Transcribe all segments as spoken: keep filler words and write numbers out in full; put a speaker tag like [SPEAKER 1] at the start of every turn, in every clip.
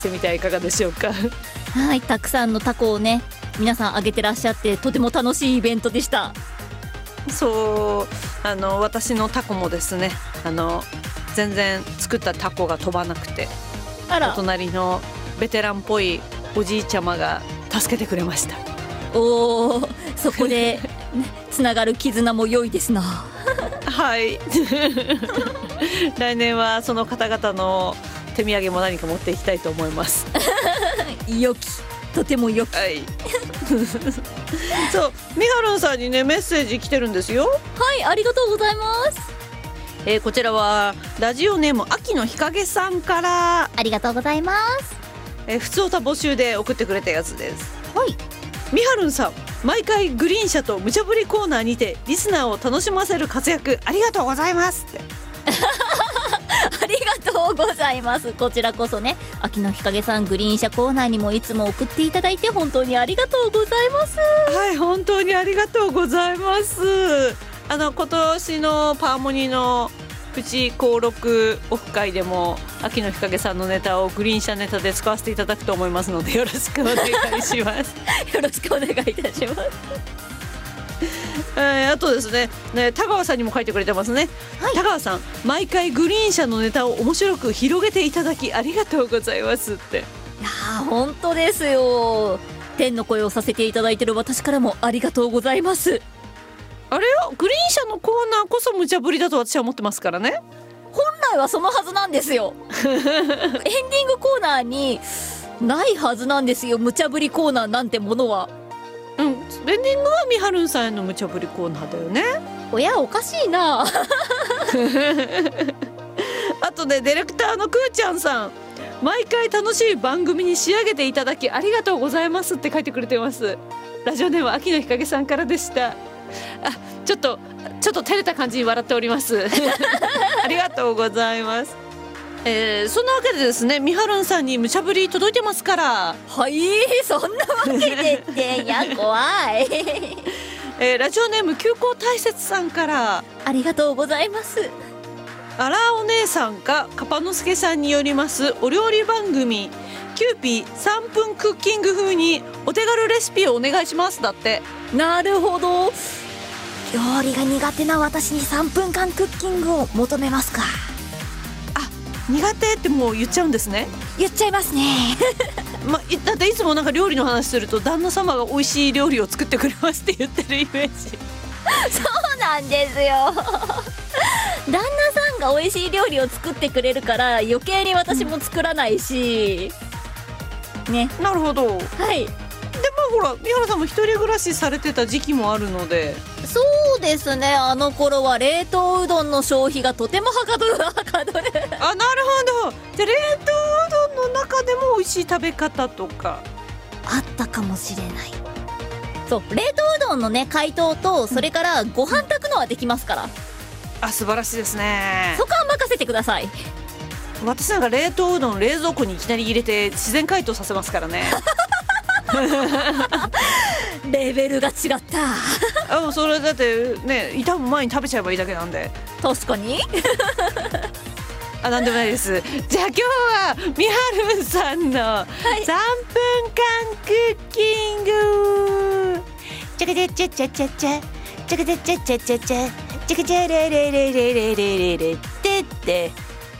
[SPEAKER 1] してみてはいかがでしょうか。
[SPEAKER 2] はい、たくさんのタコをね皆さんあげてらっしゃってとても楽しいイベントでした。
[SPEAKER 1] そうあの私のタコもですねあの全然作ったタコが飛ばなくて、
[SPEAKER 2] あら、
[SPEAKER 1] お隣のベテランっぽいおじいちゃまが助けてくれました。
[SPEAKER 2] おー、そこで、ね、つながる絆も良いですな。
[SPEAKER 1] はい来年はその方々の手土産も何か持っていきたいと思います
[SPEAKER 2] 良き、とても良き。
[SPEAKER 1] はいそうみはるんさんにねメッセージ来てるんですよ。
[SPEAKER 2] はい、ありがとうございます。
[SPEAKER 1] えー、こちらはラジオネーム秋の日陰さんから、
[SPEAKER 2] ありがとうございます。
[SPEAKER 1] えー、ふつおた募集で送ってくれたやつです。
[SPEAKER 2] はい、
[SPEAKER 1] みはるんさん、毎回グリーン車と無茶ぶりコーナーにてリスナーを楽しませる活躍ありがとうございますって
[SPEAKER 2] ありがとうございます。こちらこそね、秋の日陰さん、グリーン車コーナーにもいつも送っていただいて本当にありがとうございます。
[SPEAKER 1] はい、本当にありがとうございます。あの今年のパーモニのプチ登録オフ会でも秋の日陰さんのネタをグリーン車ネタで使わせていただくと思いますのでよろしくお願いします
[SPEAKER 2] よろしくお願いいたします。
[SPEAKER 1] えー、あとですね、ね田川さんにも書いてくれてますね、はい、田川さん、毎回グリーン車のネタを面白く広げていただきありがとうございますって。い
[SPEAKER 2] やー本当ですよ。天の声をさせていただいている私からもありがとうございます。
[SPEAKER 1] あれよ、グリーン車のコーナーこそ無茶ぶりだと私は思ってますからね。
[SPEAKER 2] 本来はそのはずなんですよエンディングコーナーにないはずなんですよ、無茶ぶりコーナーなんてものは。
[SPEAKER 1] うん、エンディングはみはるんさんへの無茶ぶりコーナーだよね。
[SPEAKER 2] おや、おかしいな
[SPEAKER 1] あとでディレクターのくーちゃんさん、毎回楽しい番組に仕上げていただきありがとうございますって書いてくれてます。ラジオネーム秋の日陰さんからでした。あ、ちょっとちょっと照れた感じに笑っておりますありがとうございます。えー、そんなわけでですね、みはるんさんに無茶ぶり届いてますから。
[SPEAKER 2] はい、そんなわけでっていや怖い
[SPEAKER 1] えー、ラジオネーム休校大切さんから、
[SPEAKER 2] ありがとうございます。
[SPEAKER 1] あらお姉さんかかぱのすけさんによりますお料理番組キューピーさんぷんクッキング風にお手軽レシピをお願いしますだって。
[SPEAKER 2] なるほど、料理が苦手な私にさんぷんかんクッキングを求めますか。
[SPEAKER 1] あ、苦手ってもう言っちゃうんですね。
[SPEAKER 2] 言っちゃいますね
[SPEAKER 1] ま、だっていつもなんか料理の話すると旦那様が美味しい料理を作ってくれますって言ってるイメージ
[SPEAKER 2] そうなんですよ旦那さんが美味しい料理を作ってくれるから余計に私も作らないし、うん、ね。
[SPEAKER 1] なるほど。
[SPEAKER 2] はい。
[SPEAKER 1] でもほら三原さんも一人暮らしされてた時期もあるので。
[SPEAKER 2] そうですね、あの頃は冷凍うどんの消費がとてもはかどるはかどる
[SPEAKER 1] あ、なるほど。で冷凍うどんの中でも美味しい食べ方とか
[SPEAKER 2] あったかもしれない。そう、冷凍うどんのね解凍とそれからご飯炊くのはできますから、うん、
[SPEAKER 1] あ、素晴らしいですね。
[SPEAKER 2] そこは任せてください。
[SPEAKER 1] 私なんか冷凍うどん冷蔵庫にいきなり入れて自然解凍させますからね
[SPEAKER 2] レベルが違った
[SPEAKER 1] あ、それだってね、傷む前に食べちゃえばいいだけなんで。
[SPEAKER 2] 確かに
[SPEAKER 1] あ、なんでもないです。じゃあ今日はみはるさんのさんぷんかんクッキング、チャカチャチャチャチャチャチャカチャチャチャチャチャチャカチャレレレレレレレレってって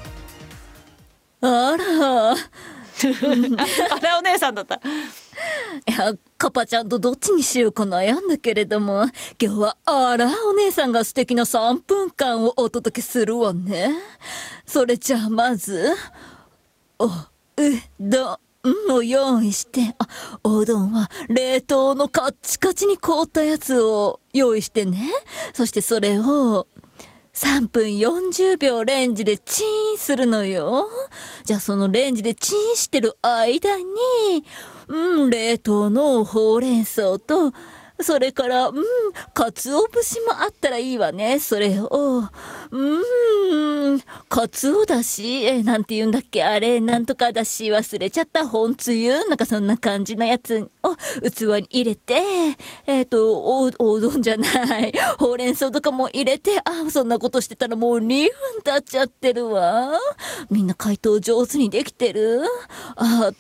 [SPEAKER 2] あら
[SPEAKER 1] あらお姉さんだった。い
[SPEAKER 2] や、カパちゃんとどっちにしようか悩んだけれども、今日はあらお姉さんが素敵なさんぷんかんをお届けするわね。それじゃあまずおうどんを用意して、あ、おうどんは冷凍のカッチカチに凍ったやつを用意してね。そしてそれをさんぷんよんじゅうびょうレンジでチンするのよ。じゃあそのレンジでチンしてる間に、うん、冷凍のほうれん草と、 それから、うん、鰹節もあったらいいわね、それを。うーん、鰹だし、え、なんて言うんだっけ、あれ、なんとかだし、忘れちゃった、本つゆなんかそんな感じのやつを器に入れて、えっと、お、おうどんじゃない、ほうれん草とかも入れて、あ、そんなことしてたらもうにふん経っちゃってるわ。みんな解凍上手にできてる？あ、